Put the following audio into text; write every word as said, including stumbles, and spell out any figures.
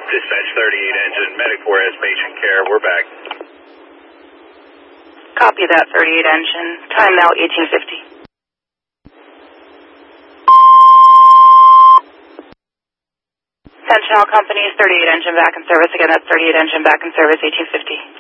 Dispatch thirty-eight engine, medic four has patient care. We're back. Copy that, thirty-eight engine. Time now eighteen fifty. Attention all companies, thirty-eight engine back in service. Again, that's thirty-eight engine back in service, eighteen fifty.